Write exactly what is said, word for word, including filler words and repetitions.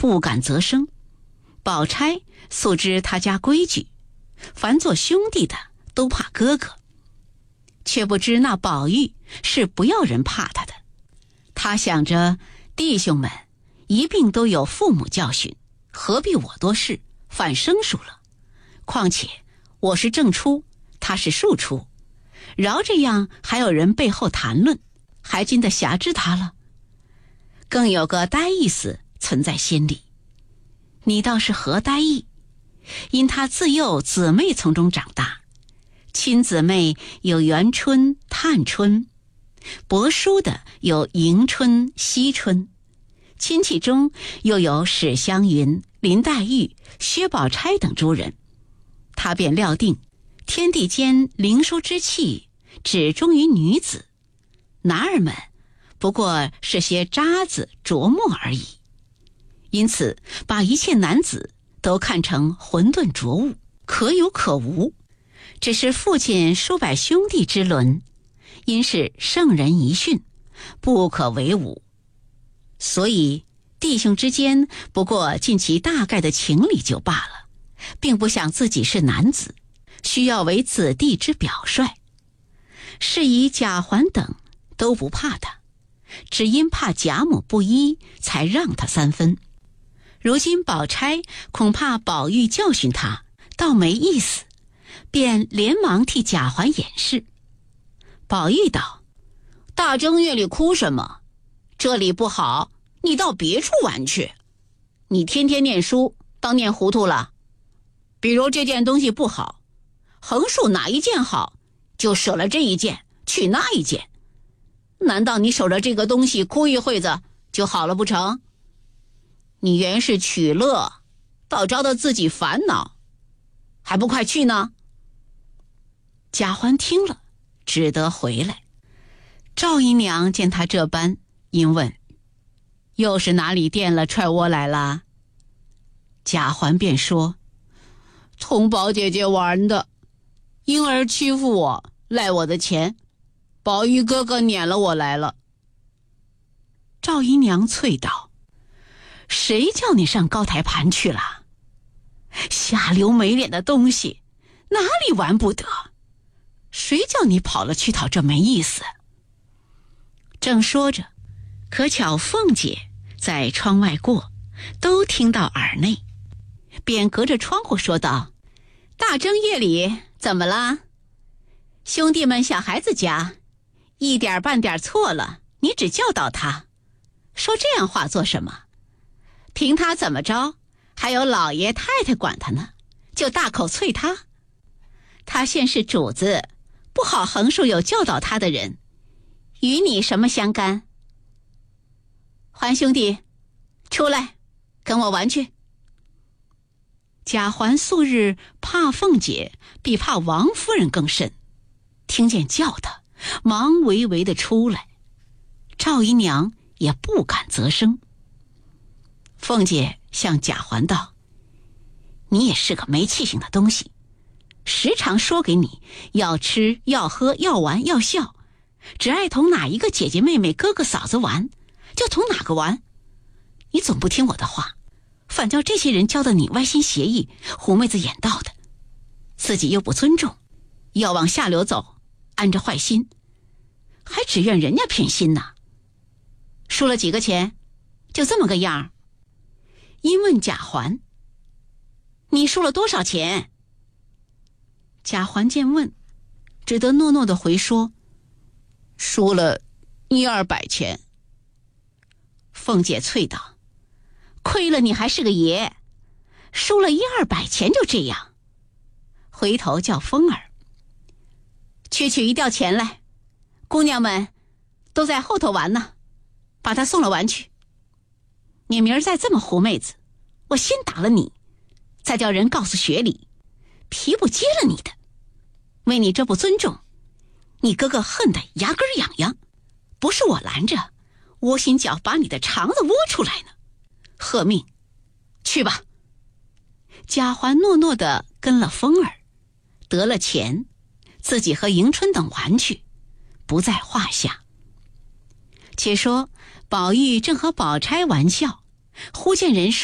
不敢啧声。宝钗素知他家规矩，凡做兄弟的都怕哥哥，却不知那宝玉是不要人怕他的。他想着弟兄们一并都有父母教训，何必我多事，犯生疏了。况且我是正出，他是庶出，饶这样还有人背后谈论，还禁得辖制他了。更有个呆意思存在心里。你倒是何呆意？因他自幼姊妹从中长大，亲姊妹有元春、探春，伯叔的有迎春、惜春，亲戚中又有史湘云、林黛玉、薛宝钗等诸人。他便料定天地间灵殊之气只忠于女子，男儿们不过是些渣子琢磨而已，因此把一切男子都看成混沌浊物，可有可无。只是父亲数百兄弟之伦，因是圣人遗训，不可为伍，所以弟兄之间不过尽其大概的情理就罢了，并不想自己是男子，需要为子弟之表率。是以贾环等都不怕他，只因怕贾母不依，才让他三分。如今宝钗恐怕宝玉教训他，倒没意思，便连忙替贾环掩饰。宝玉道：大正月里哭什么？这里不好，你到别处玩去。你天天念书，当念糊涂了。比如这件东西不好，横竖哪一件好，就舍了这一件，取那一件。难道你守着这个东西哭一会子就好了不成？你原是取乐，倒招得自己烦恼，还不快去呢？贾环听了，只得回来。赵姨娘见他这般，因问：又是哪里垫了踹窝来了？贾环便说：同宝姐姐玩的，婴儿欺负我，赖我的钱，宝玉哥哥撵了我来了。赵姨娘啐道：谁叫你上高台盘去了？下流没脸的东西，哪里玩不得？谁叫你跑了去讨这没意思？正说着，可巧凤姐在窗外过，都听到耳内，便隔着窗户说道：大正月里怎么了？兄弟们小孩子家一点半点错了，你只教导他，说这样话做什么？凭他怎么着，还有老爷太太管他呢，就大口啐他。他现是主子，不好横竖有教导他的人，与你什么相干？环兄弟，出来跟我玩去。贾环素日怕凤姐，比怕王夫人更甚，听见叫他，忙微微的出来。赵姨娘也不敢啧声。凤姐向贾环道：你也是个没气性的东西，时常说给你要吃要喝要玩要笑，只爱同哪一个姐姐妹妹哥哥嫂子玩，就同哪个玩。你总不听我的话，反叫这些人教的你歪心邪意，狐媚子眼道的，自己又不尊重，要往下流走，安着坏心，还只怨人家偏心呢。输了几个钱，就这么个样。因问贾环：你输了多少钱？贾环见问，只得诺诺的回说：输了一二百钱。凤姐啐道：亏了你还是个爷，输了一二百钱就这样。回头叫风儿去取一吊钱来，姑娘们都在后头玩呢，把他送了玩去。你明儿再这么狐妹子，我先打了你，再叫人告诉学里，皮不接了你的。为你这不尊重，你哥哥恨得牙根痒痒，不是我拦着，窝心脚把你的肠子窝出来呢。贺命，去吧。贾环诺诺的跟了风儿，得了钱，自己和迎春等玩去，不在话下。且说宝玉正和宝钗玩笑，忽见人说